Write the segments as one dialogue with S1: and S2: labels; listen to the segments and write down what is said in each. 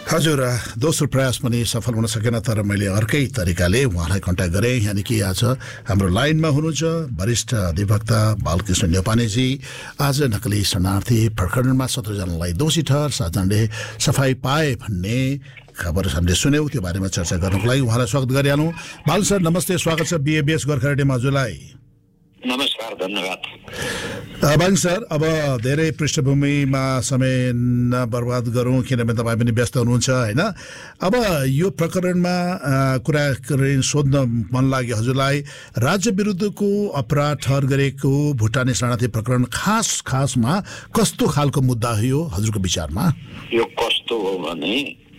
S1: हजुर दोस्रो प्रयास पनि सफल हुन सकेन तर मैले अर्कै तरिकाले उहाँलाई कन्ट्याक्ट गरेँ यानि कि आज हाम्रो लाइनमा हुनुहुन्छ वरिष्ठ अधिवक्ता बालकृष्ण न्यौपानेजी। आज नक्कली शरणार्थी प्रकरणमा 17 जनालाई दोषी ठहर 7 जनाले सफाई पाए भन्ने खबर हामीले सुन्यौं। त्यो बारेमा चर्चा गर्नको लागि उहाँलाई स्वागत गरिहालौँ। बाल सर नमस्ते, स्वागत छ BABS गोर्खा रेडियोमा हजुरलाई।
S2: नमस्कार, धन्यवाद।
S1: बाङ सर, अब धेरै पृष्ठभूमिमा समय नबर्बाद गरौँ किनभने तपाईँ पनि व्यस्त हुनुहुन्छ होइन। अब यो प्रकरणमा कुरा सोध्न मन लाग्यो हजुरलाई, राज्य विरुद्धको अपराध ठहर गरेको भुटानी शरणार्थी प्रकरण खासमा कस्तो खालको मुद्दा हो यो हजुरको विचारमा?
S2: यो कस्तो हो भने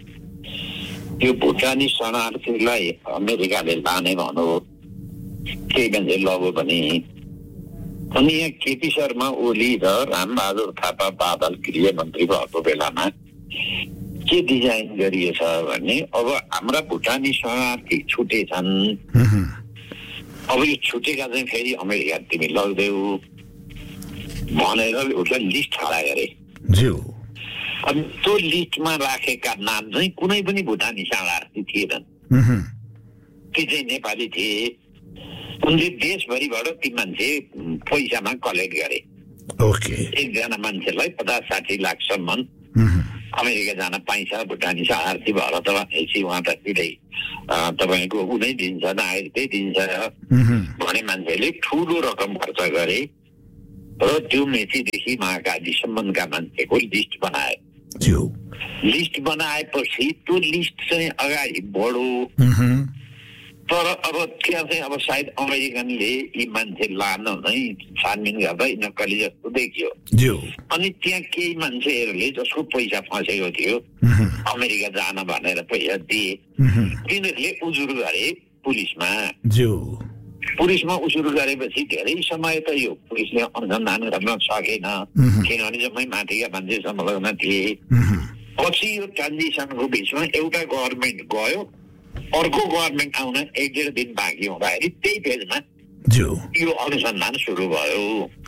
S2: यो भुटानी शरणार्थीलाई अमेरिकाले लाने भन्नु केही मान्छे लग्यो भने अनि यहाँ केपी शर्मा ओली र रामबहादुर थापा बादल गृहमन्त्री भएको बेलामा के डिजाइन गरिएछ भने अब हाम्रा भुटानी शरणार्थी छुटेछन्, अब यो छुटेका चाहिँ फेरि अमेरिका तिमी लग्दैौ भनेर उसलाई लिस्ट खडा गरे। अनि त्यो लिस्टमा राखेका नाम चाहिँ कुनै पनि भुटानी शरणार्थी थिएनन्, ती चाहिँ नेपाली थिए। उनले देशभरिबाट ती मान्छे पैसामा कलेक्ट गरे। एकजना मान्छेलाई 50-60 लाखसम्म अमेरिका जान पाइन्छ भुटानी शरणार्थी भएर त उहाँ त सिधै तपाईँको कुनै दिन्छ नागरिकै दिन्छ भने मान्छेले ठुलो रकम खर्च गरे र त्यो मेचीदेखि महाकालीसम्मका मान्छेको लिस्ट बनाए। लिस्ट बनाएपछि त्यो लिस्ट चाहिँ अगाडि बढो, तर अब त्यहाँ चाहिँ अब सायद अमेरिकनले यी मान्छे लान नै छानबिन गर्दा नक्कली जस्तो देखियो। अनि त्यहाँ केही मान्छेहरूले जसको पैसा फसेको थियो अमेरिका जान भनेर पैसा दिए, तिनीहरूले उजुर गरे पुलिसमा। पुलिसमा उजुर गरेपछि धेरै समय त यो पुलिसले अनुसन्धान गर्न सकेन किनभने जम्मै माथिका मान्छे संलग्न थिए। पछि यो ट्रान्जिसनको बिचमा एउटा गभर्मेन्ट गयो, अर्को गभर्मेन्ट आउन 1-1.5 दिन बाँकी हुँदाखेरि त्यही पेजमा यो अनुसन्धान सुरु भयो।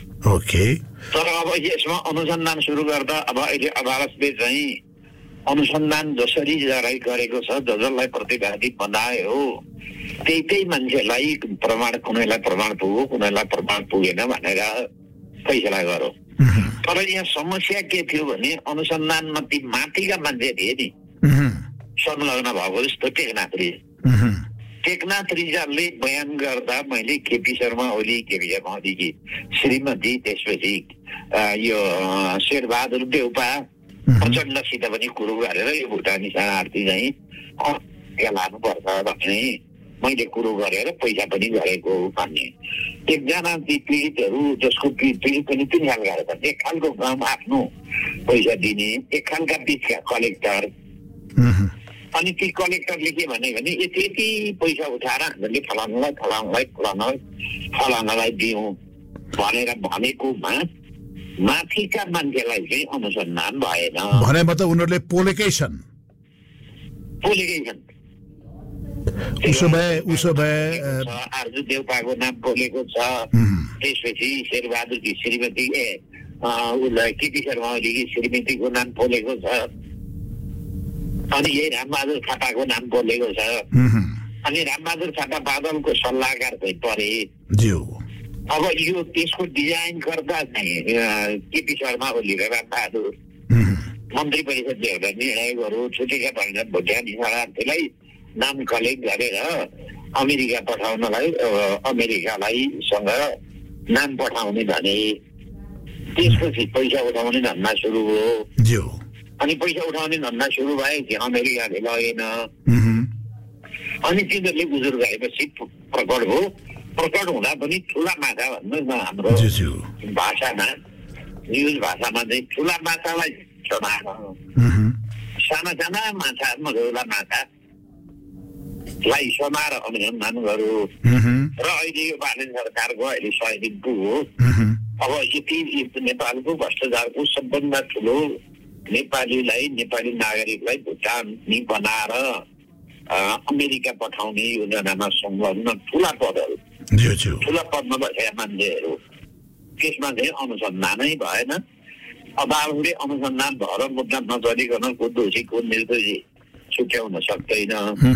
S2: तर अब यसमा अनुसन्धान सुरु गर्दा अब अहिले अदालतले चाहिँ अनुसन्धान जसरी गरेको छ, जसलाई प्रतिवादी बनायो त्यही मान्छेलाई प्रमाण, कुनैलाई प्रमाण पुग्यो कुनैलाई प्रमाण पुगेन भनेर फैसला गरो। तर यहाँ समस्या के थियो भने अनुसन्धानमा ती माथिका मान्छे थिए नि संलग्न भएको जस्तो टेकनाथ रिजालले बयान गर्दा मैले केपी शर्मा ओलीकी श्रीमती, त्यसपछि यो शेरबहादुर देउपा प्रचण्डसित पनि कुरो गरेर यो भुटानी शरणार्थी चाहिँ लानुपर्छ भन्ने मैले कुरो गरेर पैसा पनि गरेको भन्ने। एकजना ती पीडितहरू जसको पीडित पनि 3 खालका रहेछन्, एक खालको गाउँमा आफ्नो पैसा दिने, एक खालका बिचका कलेक्टर। अनि ती कलेक्टरले के भने यति पैसा उठाएर हामीले फलानालाई दियौँ भनेर भनेकोमा माथिका मान्छेलाई चाहिँ अनुसन्धान भएन
S1: भने मतलब उनीहरूले पोलेकै छन्। उसो भए
S2: आर्जु देउपाको नाम बोलेको छ, त्यसपछि शेरबहादुरकी श्रीमती उसलाई केपी शर्मा ओलीकी श्रीमतीको नाम बोलेको छ, अनि यही रामबहादुर थापाको नाम बोलेको छ। अनि रामबहादुर थापा बादलको सल्लाहकार चाहिँ परे। अब यो त्यसको डिजाइन गर्दा चाहिँ केपी शर्मा ओली र रामबहादुर मन्त्री परिषदले एउटा निर्णय गरो, छुटेका भनेर भुटानी शरणार्थीलाई नाम कलेक्ट गरेर अमेरिका पठाउनलाई अमेरिकालाईसँग नाम पठाउने भने। त्यसपछि पैसा उठाउने धन्दा सुरु भयो। अनि पैसा उठाउने धन्दा सुरु भयो कि अमेरिकाले लगेन। अनि तिनीहरूले गुजुर गरेपछि प्रकट भयो। प्रकट हुँदा पनि ठुला माछा भन्नुहोस् न हाम्रो भाषामा, न्युज भाषामा चाहिँ ठुला माछालाई साना माछा मझौला माछालाई समाएर अनुसन्धान गरो। र अहिले यो बालेन सरकारको अहिले 100 दिन पुग्यो। अब यति नेपालको भ्रष्टाचारको सबभन्दा ठुलो नेपाली नागरिकलाई भुटानी बनाएर अमेरिका पठाउने योजनामा संलग्न ठुला पदमा बसेका मान्छेहरू, त्यसमा चाहिँ अनुसन्धानै भएन। अदालतले अनुसन्धान भएर मुद्दा नचलिकन को दोषी को निर्दोषी छुट्याउन सक्दैन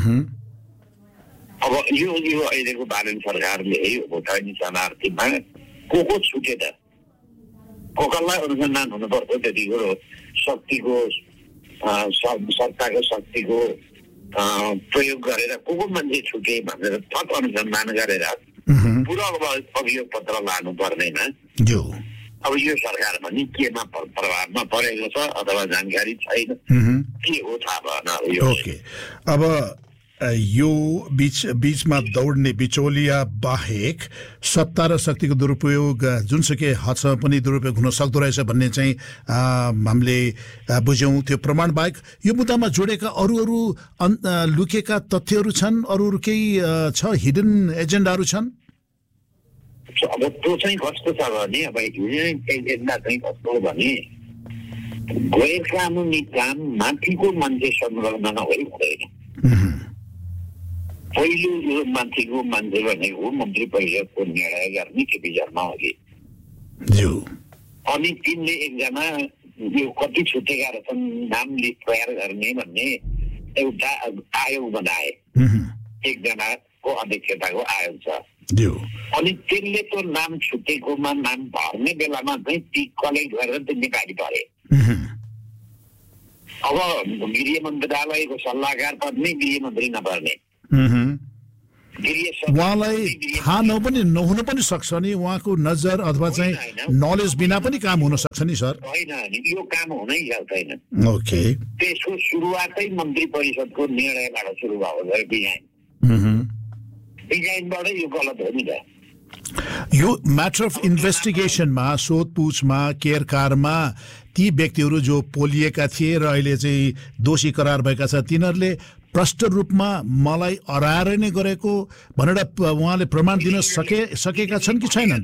S2: अब यो अहिलेको बालन सरकारले भुटानी शरणार्थीमा को छुटे त कसलाई अनुसन्धान हुनुपर्छ त्यतिको शक्तिको सत्ताको शक्तिको प्रयोग गरेर को मान्छे छुटे भनेर थप अनुसन्धान गरेर पुरा अभियोग पत्र लानु पर्दैन अब यो सरकार पनि केमा प्रभावमा परेको छ अथवा जानकारी छैन के हो थाहा भएन
S1: ओके अब यो बीचमा दौड्ने बिचौलिया बाहेक सत्ता र शक्तिको दुरुपयोग जुनसुकै हदसम्म पनि दुरुपयोग हुन सक्दो रहेछ भन्ने चाहिँ हामीले बुझ्यौँ त्यो प्रमाण बाहेक यो मुद्दामा जोडेका अरू लुकेका तथ्यहरू छन् अरू केही छ हिडन एजेन्डाहरू छन्
S2: अब त्यो चाहिँ कस्तो छ भने अब एजेन्डा चाहिँ कस्तो हो भने गैर कानुनी काम माथिको मान्छे संलग्न नभई हुँदैन पहिलो यो माथिको मान्छे भनेको मन्त्री परिषदको निर्णय गर्ने केपी शर्मा ओली अनि तिनले एकजना यो कति छुटेका रहेछन् नाम लिस्ट तयार गर्ने भन्ने एउटा आयोग बनाए एकजनाको अध्यक्षताको आयोग छ अनि त्यसले त्यो नाम छुटेकोमा नाम भर्ने बेलामा चाहिँ ती कलेक्ट गरेर त्यो निकाली परे अब गृह मन्त्रालयको सल्लाहकार पर्ने गृहमन्त्री नपर्ने
S1: उहाँलाई थाहा नहुन पनि सक्छ नि उहाँको नजर अथवा चाहिँ नलेज बिना पनि काम हुन सक्छ नि सर
S2: होइन यो काम हुनै सक्दैन
S1: ओके
S2: त्यसको सुरुवातै मन्त्री परिषदको निर्णयबाट सुरु भएको छ डिजाइनबाटै यो गलत हो नि त
S1: यो म्याटर अफ इन्भेस्टिगेसनमा सोधपुछमा केयरकारमा ती व्यक्तिहरू जो पोलिएका थिए र अहिले चाहिँ दोषी करार भएका छ तिनीहरूले प्रष्ट रूपमा मलाई अराएर नै गरेको भनेर उहाँले प्रमाण दिन सकेका छन् कि छैनन्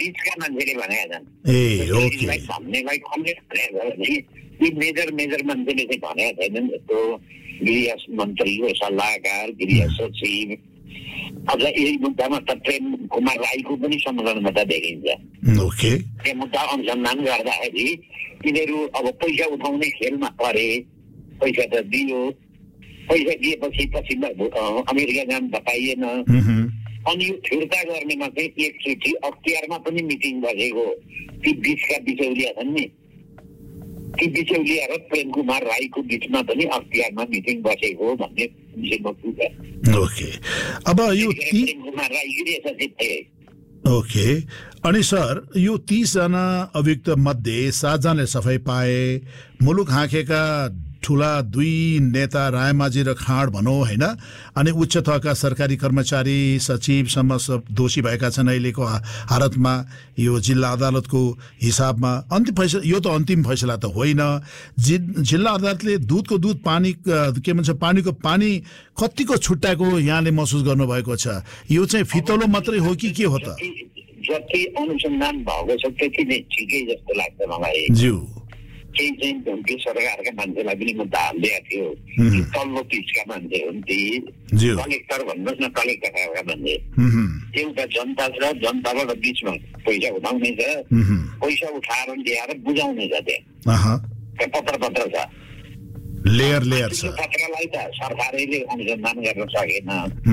S2: मेजर मान्छेले चाहिँ भनेका छैनन् यस्तो गृह मन्त्रीको सल्लाहकार गृह सचिव अझ यही मुद्दामा त प्रेम कुमार राईको पनि संलग्नता देखिन्छ त्यो मुद्दा अनुसन्धान गर्दाखेरि यिनीहरू अब पैसा उठाउने खेलमा परे पैसा त दियो पैसा दिएपछि अमेरिका जान पाइएन अनि यो फिर्ता गर्नेमा चाहिँ एकचोटि अख्तियारमा पनि मिटिङ बसेको ती बिचका बिचौलिया छन् नि ती बिचौलिया र प्रेम कुमार राईको बिचमा पनि अख्तियारमा मिटिङ बसेको भन्ने विषयमा पुग्छ
S1: ओके अब यो
S2: प्रेम कुमार राई गृह सचिव थिए
S1: ओके अनि सर यो 30 जना अभियुक्त मध्ये 7 जनाले सफाई पाए मुलुक हाँकेका ठुला 2 नेता रायमाझी र खाँड भनौँ होइन अनि उच्च तहका सरकारी कर्मचारी सचिवसम्म सब दोषी भएका छन् अहिलेको हालतमा यो जिल्ला अदालतको हिसाबमा अन्तिम फैसला यो त अन्तिम फैसला त होइन जिल्ला अदालतले दुधको दुध पानी के भन्छ पानीको पानी कतिको छुट्याएको यहाँले महसुस गर्नुभएको छ यो चाहिँ फितलो मात्रै हो कि के हो त
S2: जति अनुसन्धान भएको छ त्यति नै ठिकै जस्तो लाग्छ मलाई
S1: ज्यू
S2: केही चाहिँ सरकारका मान्छेलाई पनि मुद्दा हालिदिएको थियो तल्लो पिचका मान्छे हुन् ती कलेक्टर भन्नुहोस् न कलेक्टरका मान्छे एउटा जनता छ जनताबाट बिचमा पैसा उठाउने छ पैसा उठाएर ल्याएर बुझाउने छ त्यहाँ पत्र छ
S1: लेयर छ
S2: पत्रलाई त सरकारले अनुसन्धान गर्न सकेन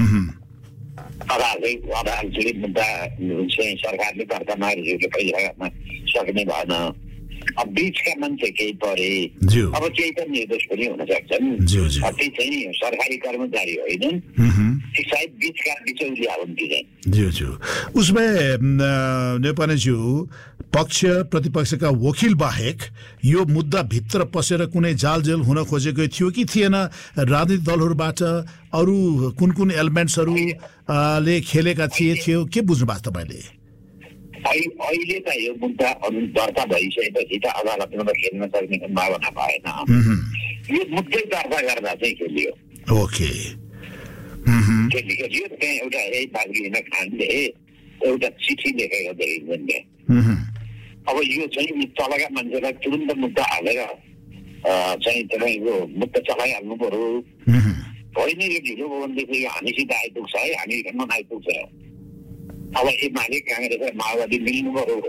S2: अदालतले मुद्दा सरकारले दर्तामा पैसा गर्न सक्ने भएन अब बीचका मान्छे केही परे अब केही त निर्दोष पनि हुन सक्छन् ती चाहिँ सरकारी कर्मचारी होइनन् ती सायद बीचका बिचौलिया हुन् ती चाहिँ
S1: उसमै नेपालीज्यू पक्ष प्रतिपक्षका वकिल बाहेक यो मुद्दा भित्र पसेर कुनै जालजेल हुन खोजेको थियो कि थिएन राजनीतिक दलहरूबाट अरू कुन एलिमेन्ट्सहरू ले खेलेका थियो के बुझ्नु भएको तपाईँले
S2: अहिले त यो मुद्दा दर्ता भइसकेपछि त अदालतमा त खेल्न सक्ने सम्भावना भएन यो मुद्दै दर्ता गर्दा चाहिँ खेलियो
S1: ओके
S2: खेलियो त्यहाँ एउटा यही बाग्लिन खानले एउटा चिठी लेखेको देखिन्छ अब यो चाहिँ तलका मान्छेलाई तुरुन्त मुद्दा हालेर चाहिँ तपाईँको मुद्दा चलाइहाल्नु पर्यो होइन यो ढिलो भयो भनेदेखि यो हामीसित आइपुग्छ है हामीसम्म आइपुग्छ अब एमाले काङ्ग्रेस माओवादी मिल्नु पर्यो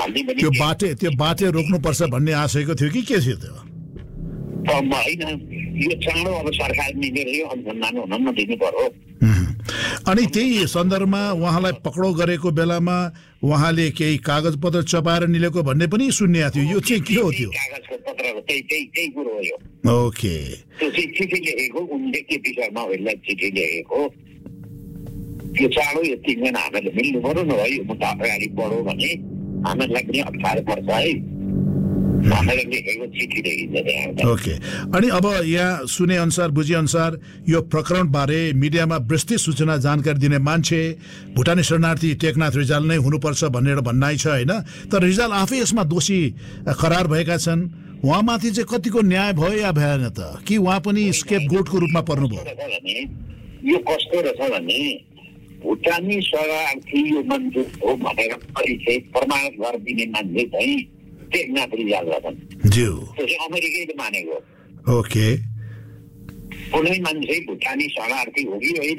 S1: त्यो बाटे रोक्नुपर्छ भन्ने आशयको थियो कि के थियो त्यो
S2: होइन यो चाँडो अब सरकार मिलेर यो अनुसन्धान हुन नदिनु पर्यो।
S1: अनि त्यही सन्दर्भमा उहाँलाई पक्राउ गरेको बेलामा उहाँले केही कागजपत्र चपाएर निलेको भन्ने पनि सुन्ने थियो, यो चाहिँ के हो त्यो?
S2: कागजको पत्र त्यही कुरो हो यो।
S1: ओके,
S2: त्यो चाहिँ चिठी लेखेको, उनले केपी शर्मा ओलीलाई चिठी लेखेको, यो चाँडो यो 3 जना हामीहरूले मिल्नु पर्यो न, यो मुद्दा अगाडि बढो भने हामीहरूलाई पनि अप्ठ्यारो पर्छ है भनेर लेखेको चिठी लेखिन्छ।
S1: ओके, अनि अब यहाँ सुने अनुसार बुझे अनुसार यो प्रकरणबारे मिडियामा विस्तृत सूचना जानकारी दिने मान्छे भुटानी शरणार्थी टेकनाथ रिजाल नै हुनुपर्छ भन्ने एउटा भनाइ छ होइन? तर रिजाल आफै यसमा दोषी करार भएका छन्। उहाँमाथि चाहिँ कतिको न्याय भयो या भएन त, कि उहाँ पनि स्केपगोटको रूपमा पर्नुभयो?
S2: यो कस्तो रहेछ भने भुटानी शरणार्थी यो मान्छे हो भनेर परिचय प्रमाण गरिदिने मान्छे चाहिँ टेकनाथ रिजाल रहन्। त्यो चाहिँ अमेरिकैले मानेको।
S1: ओके,
S2: कुनै मान्छे भुटानी शरणार्थी हो कि होइन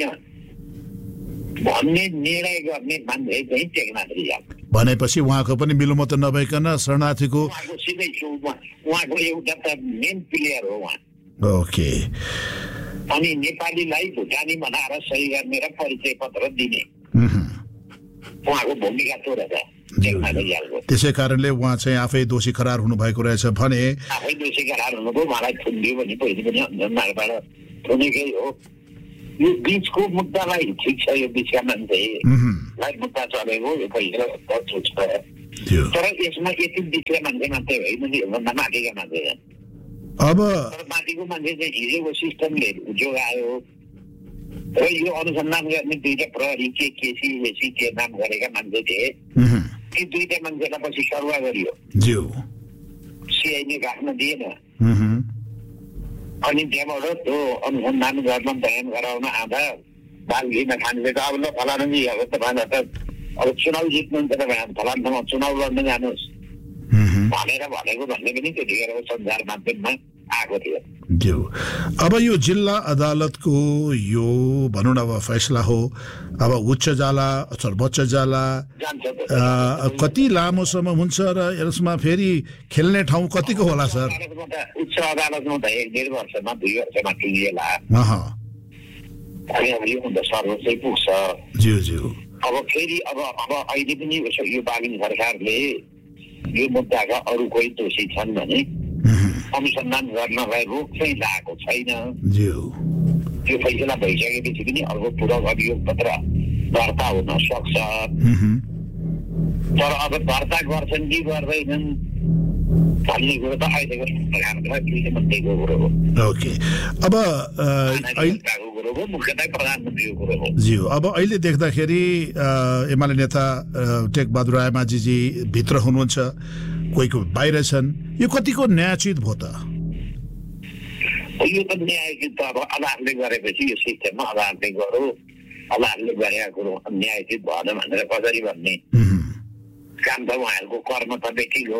S2: भन्ने निर्णय गर्ने मान्छे चाहिँ टेकनाथ रिजाल
S1: भनेपछि उहाँको पनि मिलोमत नभइकन शरणार्थीको
S2: सिधै उहाँको एउटा त मेन प्लेयर हो उहाँ।
S1: ओके,
S2: अनि नेपालीलाई भुटानी बनाएर सही गर्ने र परिचय पत्र दिने उहाँको भूमिका त्यो रहेछ टेकनाथ रिजालको।
S1: त्यसै कारणले उहाँ चाहिँ आफै दोषी करार हुनुभएको रहेछ भने
S2: आफै दोषी करार हुनुभयो। उहाँलाई थुनिदियो भने पहिले पनि अनुसन्धानबाट थुनेकै हो। यो बिचको मुद्दालाई ठिक छ, यो बिचका मान्छेलाई मुद्दा चलेको यो पहिला छुट छ, तर यसमा यति बिचका मान्छे मात्रै होइन नि, योभन्दा माथिका मान्छे
S1: अब
S2: माथिको मान्छे चाहिँ हिजोको सिस्टमले जोगायो र यो अनुसन्धान गर्ने 2टा प्रहरी केसी के नाम गरेका मान्छे थिए, ती 2टा मान्छेलाई पछि सरुवा गरियो, सिआइडी राख्न दिएन। अनि त्यहाँबाट त्यो अनुसन्धान गर्न बयान गराउन आउँदा बालघीमा खानले त अब ल फलानाजी अब तपाईँलाई त अब चुनाव जित्नुहुन्छ तपाईँ फलान ठाउँमा चुनाव लड्न जानुहोस् भनेर भनेको भन्ने पनि त्यतिखेरको सञ्चार माध्यममा आएको थियो।
S1: अब यो जिल्ला अदालतको यो भनौँ न अब फैसला हो, अब उच्च जाला सर्वोच्च जाला कति लामोसम्म हुन्छ र यसमा फेरि खेल्ने ठाउँ कतिको होला सर?
S2: उच्च अदालतमा त 1.5 वर्षमा 2 वर्षमा किनिएला, अनि यो त सर्वोच्चै पुग्छ। अब फेरि अब अहिले पनि यो बालिङ सरकारले यो मुद्दाका अरू कोही दोषी छन् भने अनुसन्धान गर्नलाई रोक चाहिँ लागेको छैन। त्यो फैसला भइसकेपछि पनि अर्को पूरक अभियोग पत्र दर्ता हुन सक्छ, तर अब दर्ता गर्छन् कि गर्दैनन् भन्ने कुरो त अहिलेको सरकारलाई गृहमन्त्रीको कुरो हो।
S1: ओके, अब
S2: कुरो हो, मुख्यतः प्रधानमन्त्रीको कुरो हो।
S1: अब अहिले देख्दाखेरि एमाले नेता टेकबहादुर रायमाझी भित्र हुनुहुन्छ, कोही बाहिर छन्, यो कतिको न्यायोचित भयो त?
S2: यो त न्यायोचित त अब अदालतले गरेपछि यो सिस्टममा अदालतले गरो, अदालतले गरेका कुरो न्यायोचित भएन भनेर कसरी भन्ने काम त उहाँहरूको कर्म त देखियो।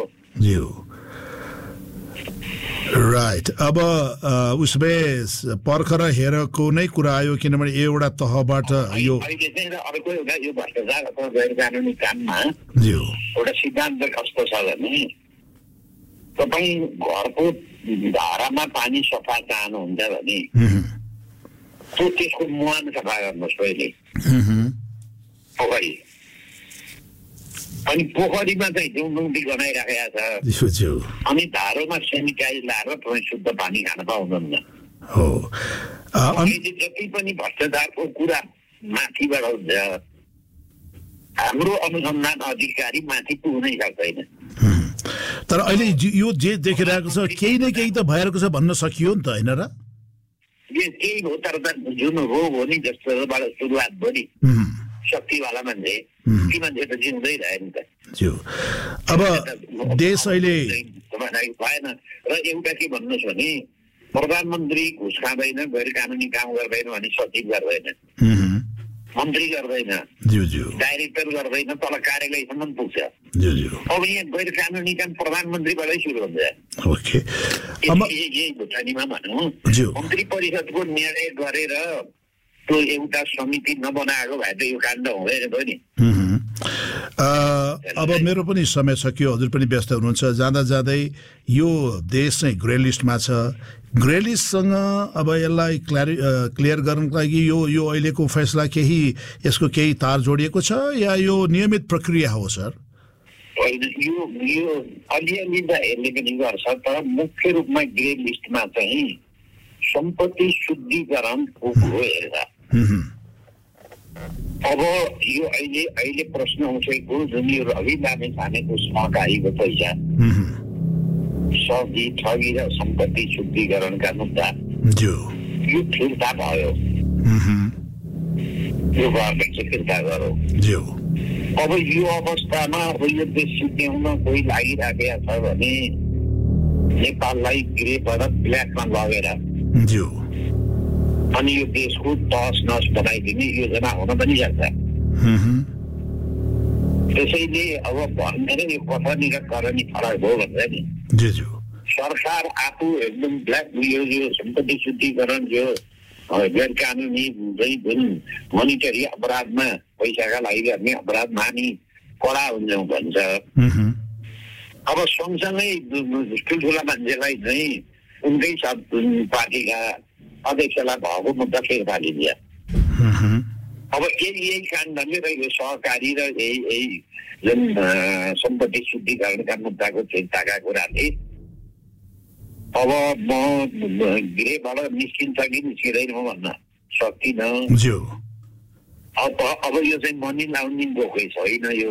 S1: राइट, अब उसले पर्ख र हेरको नै कुरा आयो, किनभने एउटा तहबाट यो
S2: अहिले चाहिँ अर्को एउटा यो भ्रष्टाचार अथवा गैर कानुनी काममा एउटा सिद्धान्त कस्तो छ भने तपाईँ घरको धारामा पानी सफा चाहनुहुन्छ भने त्यसको मुहान सफा गर्नुहोस् पहिले पोखरी, अनि पोखरीमा चाहिँ डुङडुङ्गी गनाइराखेको छ, अनि धारोमा सेनिटाइज लाएर तपाईँ शुद्ध पानी खान पाउँदैन। जति पनि भ्रष्टाचारको कुरा माथिबाट हुन्छ, हाम्रो अनुसन्धान अधिकारी माथि पुग्नै सक्दैन।
S1: तर अहिले यो जे देखिरहेको छ केही न केही त भइरहेको छ भन्न सकियो नि त, होइन र?
S2: यो केही हो, तर जुन रोग हो नि जसबाट सुरुवात भयो नि शक्तिवाला मान्छे, ती मान्छे त जिउँदै रहे नि त।
S1: अब देश अहिले
S2: भएन। र एउटा के भन्नुहोस् भने प्रधानमन्त्री घुस खाँदैन, गैर कानुनी काम गर्दैन भने सचिव गर्दैन, मन्त्री गर्दैन, डाइरेक्टर गर्दैन, तल कार्यालयसम्म पुग्छ। अब यहाँ गैर कानुनी काम प्रधानमन्त्रीबाटै सुरु हुन्छ। यही भुटानीमा भनौँ मन्त्री परिषदको निर्णय गरेर त्यो एउटा समिति नबनाएको भए त यो काण्ड हुँदैन थियो नि।
S1: अब मेरो पनि समय सकियो, हजुर पनि व्यस्त हुनुहुन्छ। जाँदा जाँदै यो देश चाहिँ ग्रे लिस्टमा छ। ग्रे लिस्टसँग अब यसलाई क्लियर गर्नको लागि यो अहिलेको फैसला यसको केही तार जोडिएको छ या यो नियमित प्रक्रिया हो सर?
S2: यो अलिअलि त यसले पनि गर्छ, तर मुख्य रूपमा ग्रे लिस्टमा चाहिँ सम्पत्ति शुद्धिकरण हेर्छ। अब यो अहिले प्रश्न उठेको जुन यो रवि लामे छानेको सहकारीको पैसा ठगी र सम्पत्ति शुद्धिकरणका मुद्दा यो फिर्ता भयो, यो गभर्मेन्ट चाहिँ फिर्ता गरौँ। अब यो अवस्थामा यो देश सिद्ध्याउन कोही लागिराखेका छ भने नेपाललाई ग्रेबाट ब्ल्याकमा लगेर अनि यो देशको तहस नहस बनाइदिने योजना हुन पनि जान्छ। त्यसैले अब भन्ने यो कथनी र करनी फरक हो भनेर नि सरकार आफू एकदम ब्ल्याक यो सम्पत्ति शुद्धिकरण जो गैर कानुनी जुन मोनिटरी अपराधमा पैसाका लागि गर्ने अपराधमा नि कडा हुन्छ भन्छ। अब सँगसँगै ठुल्ठुला मान्छेलाई चाहिँ उनकै पार्टीका अध्यक्षलाई भएको मुद्दा फिर्ता लिन्छ। अब यही काण्डले र यो सहकारी र यही जुन सम्पत्ति शुद्धिकरणका मुद्दाको फिर्ताका कुराले अब म गृहबाट निस्किन्छ कि निस्किँदैन भन्न सक्दिनँ। अब यो चाहिँ मनी लाउन्डिङकै छैन। यो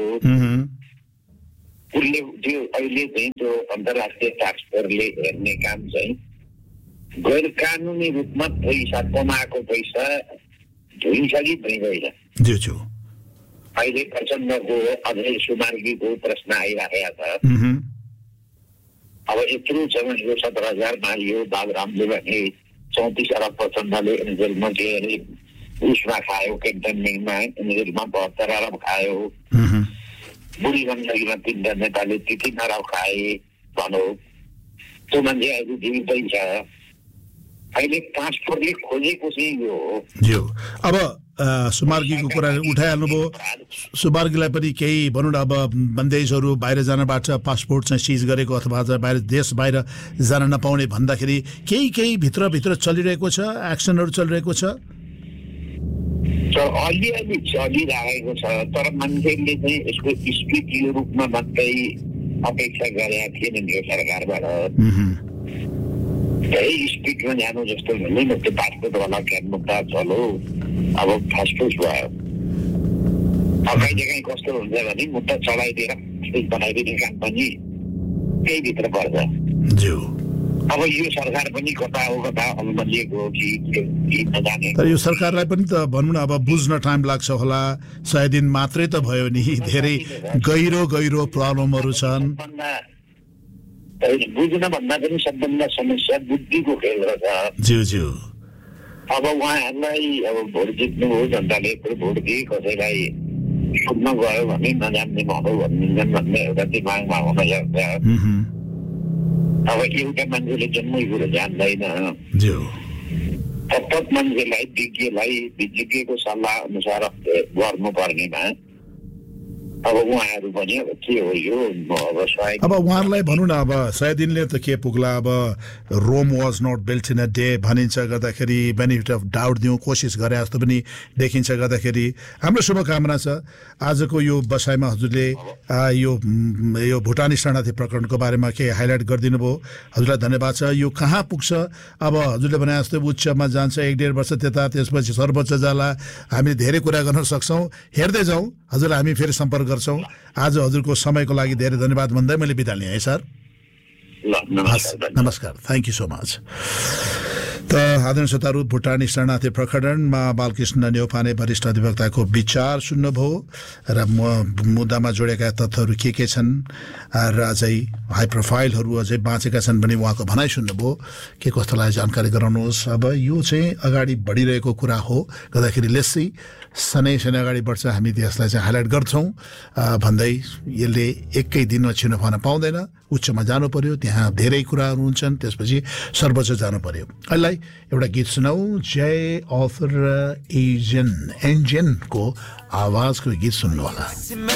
S2: उसले त्यो अहिले चाहिँ त्यो अन्तर्राष्ट्रिय टास्क फोर्सले हेर्ने काम चाहिँ गैर कानुनी रूपमा पैसा कमाएको पैसा धुइन्छ कि धुइँदैन। अहिले प्रचण्डको अझै सुमार्गीको प्रश्न आइराखेको छ। अब यत्रो छ यो 17,000 मारियो बाबुरामले भने 34 अरब प्रचण्डले एन्जेलमा के उसमा खायो, क्यान्टनमेन्टमा एन्जेलमा 72 अरब खायो, बुढी गण्डकीमा 3 नेताले 3 अरब खाए भनौँ। त्यो मान्छे अहिले जीवितै छ। अहिले पासपोर्टले खोजेको चाहिँ यो हो।
S1: अब सुमार्गीको कुरा उठाइहाल्नुभयो। सुमार्गीलाई पनि केही भनौँ न, अब बन्देजहरू बाहिर जानबाट पासपोर्ट चाहिँ सिज गरेको अथवा बाहिर देश बाहिर जान नपाउने भन्दाखेरि केही भित्र चलिरहेको छ, एक्सनहरू चलिरहेको छ।
S2: अलिअलि चलिरहेको छ, तर मान्छेले चाहिँ यसको स्पिडको रूपमा मात्रै अपेक्षा गरेका थिएनन् यो सरकारबाट। धेरै स्पिडमा जानु जस्तो हुँदैन। त्यो पासपोर्टवाला क्याब मुद्दा चलो अब फास्टफुड भयो। अब कहिले कस्तो हुन्छ भने मुद्दा चलाइदिएर बनाइदिने काम पनि त्यही भित्र पर्छ। अब यो सरकार पनि कता अल्मलिएको हो कि नजाने।
S1: तर यो सरकारलाई पनि त भनौँ न अब बुझ्न टाइम लाग्छ होला। 100 दिन मात्रै त भयो नि, धेरै गहिरो प्रब्लमहरू छन्।
S2: बुझ्न भन्दा पनि सबभन्दा समस्या बुद्धिको खेल रहेछ। अब उहाँहरूलाई अब भोट जित्नु हो, जनताले भोट दिए कसैलाई सोध्न गयो भने नजान्ने भनौँ भनिदिन्छन् भन्ने एउटा दिमागमा हुन सक्छ। अब एउटा मान्छेले जम्मै कुरो जान्दैन। प्रत्येक मान्छेलाई विज्ञको सल्लाह अनुसार गर्नुपर्नेमा अब उहाँहरू पनि के हो यो
S1: अब उहाँहरूलाई भनौँ न, अब 100 दिनले त के पुग्ला। अब Rome was not built in a day भनिन्छ, गर्दाखेरि बेनिफिट अफ डाउट दिउँ कोसिस गरे जस्तो पनि देखिन्छ। गर्दाखेरि हाम्रो शुभकामना छ। आजको यो बसाइमा हजुरले यो भुटानी शरणार्थी प्रकरणको बारेमा के हाइलाइट गरिदिनु भयो, हजुरलाई धन्यवाद छ। यो कहाँ पुग्छ अब हजुरले भने जस्तो उच्चमा जान्छ 1-1.5 वर्ष त्यता, त्यसपछि सर्वोच्च जाला। हामी धेरै कुरा गर्न सक्छौँ। हेर्दै जाउँ, हजुरलाई हामी फेरि सम्पर्क गर्छौँ। आज हजुरको समयको लागि धेरै धन्यवाद भन्दै मैले बिदा लिएँ है सर। नमस्कार, थ्याङ्क यू सो मच। त आदरणीय श्रोताहरू, भुटानी शरणार्थी प्रकरणमा बालकृष्ण न्यौपाने वरिष्ठ अधिवक्ताको विचार सुन्नुभयो र मुद्दामा जोडेका तथ्यहरू के छन् र अझै हाई प्रोफाइलहरू अझै बाँचेका छन् भने उहाँको भनाइ सुन्नुभयो। के कस्तोलाई जानकारी गराउनुहोस्। अब यो चाहिँ अगाडि बढिरहेको कुरा हो, गर्दाखेरि लेस्सी सनै अगाडि बढ्छ, हामी त्यसलाई चाहिँ हाइलाइट गर्छौँ भन्दै यसले एकै दिनमा छिर्न पाउन पाउँदैन। उच्चमा जानु पर्यो, त्यहाँ धेरै कुराहरू हुन्छन्, त्यसपछि सर्वोच्च जानु पर्यो। अहिले एउटा गीत सुनाऊ, जय अथर एन्जेनको आवाजको गीत सुन्नु होला।